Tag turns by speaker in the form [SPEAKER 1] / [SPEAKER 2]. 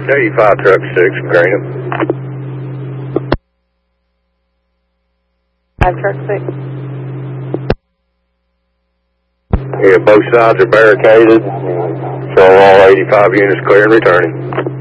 [SPEAKER 1] 85 truck 6 from Greenham.
[SPEAKER 2] 5 truck 6.
[SPEAKER 1] Yeah, both sides are barricaded, so all 85 units clear and returning.